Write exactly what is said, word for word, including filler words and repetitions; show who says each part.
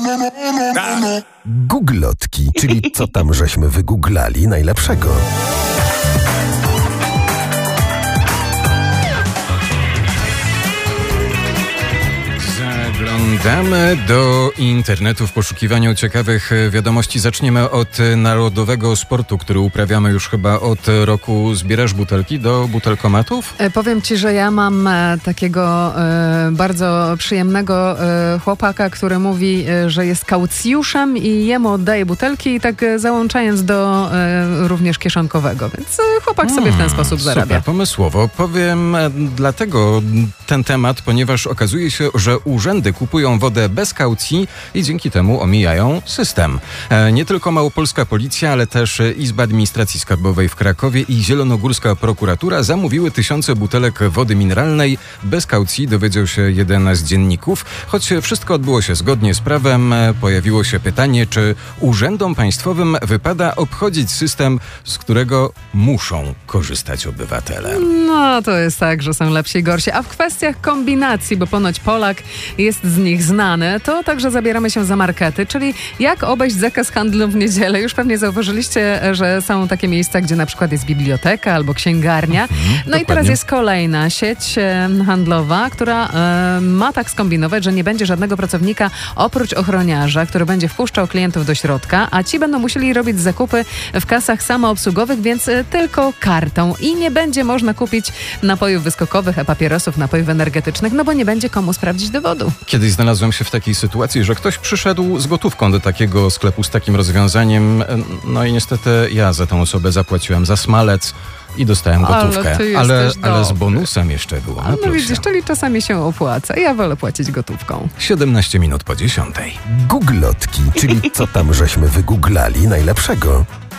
Speaker 1: Googlotki, czyli co tam żeśmy wygooglali najlepszego.
Speaker 2: Zaglądamy do internetu w poszukiwaniu ciekawych wiadomości. Zaczniemy od narodowego sportu, który uprawiamy już chyba od roku. Zbierasz butelki do butelkomatów?
Speaker 3: E, powiem ci, że ja mam e, takiego e, bardzo przyjemnego e, chłopaka, który mówi, e, że jest kaucjuszem i jemu oddaje butelki, i tak e, załączając do e, również kieszonkowego. Więc e, chłopak hmm, sobie w ten sposób zarabia.
Speaker 2: Super, pomysłowo. Powiem e, dlatego ten temat, ponieważ okazuje się, że urzędy kupują wodę bez kaucji i dzięki temu omijają system. E, nie tylko małopolska policja, ale też Izba Administracji Skarbowej w Krakowie i zielonogórska prokuratura zamówiły tysiące butelek wody mineralnej bez kaucji, dowiedział się jeden z dzienników. Choć wszystko odbyło się zgodnie z prawem, pojawiło się pytanie, czy urzędom państwowym wypada obchodzić system, z którego muszą korzystać obywatele.
Speaker 3: No, to jest tak, że są lepsi i gorsi. A w kwestiach kombinacji, bo ponoć Polak jest z nich znany, to także zabieramy się za markety, czyli jak obejść zakaz handlu w niedzielę. Już pewnie zauważyliście, że są takie miejsca, gdzie na przykład jest biblioteka albo księgarnia.
Speaker 2: Mhm,
Speaker 3: no
Speaker 2: dokładnie.
Speaker 3: I teraz jest kolejna sieć e, handlowa, która e, ma tak skombinować, że nie będzie żadnego pracownika oprócz ochroniarza, który będzie wpuszczał klientów do środka, a ci będą musieli robić zakupy w kasach samoobsługowych, więc e, tylko kartą. I nie będzie można kupić napojów wyskokowych, papierosów, napojów energetycznych, no bo nie będzie komu sprawdzić dowodu.
Speaker 2: Kiedyś znalazłem się w takiej sytuacji, że ktoś przyszedł z gotówką do takiego sklepu z takim rozwiązaniem, no i niestety ja za tą osobę zapłaciłem za smalec i dostałem gotówkę,
Speaker 3: ale,
Speaker 2: ale, ale z bonusem jeszcze było.
Speaker 3: Ale no widzisz, czyli czasami się opłaca. Ja wolę płacić gotówką.
Speaker 2: siedemnaście minut po dziesiątej.
Speaker 1: Googlotki, czyli co tam żeśmy wygooglali najlepszego.